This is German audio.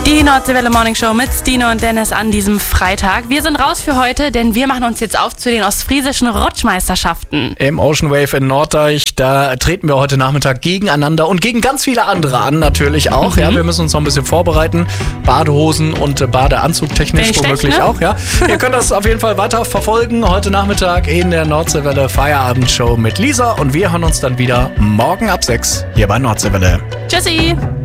Die Nordseewelle Morning Show mit Stine und Dennis an diesem Freitag. Wir sind raus für heute, denn wir machen uns jetzt auf zu den ostfriesischen Rutschmeisterschaften. Im Ocean Wave in Norddeich, da treten wir heute Nachmittag gegeneinander und gegen ganz viele andere an natürlich auch. Ja, wir müssen uns noch ein bisschen vorbereiten. Badehosen und Badeanzug technisch womöglich auch. Ja. Ihr könnt das auf jeden Fall weiter verfolgen. Heute Nachmittag in der Nordseewelle Feierabendshow mit Lisa und wir hören uns dann wieder morgen ab 6 hier bei Nordseewelle. Tschüssi!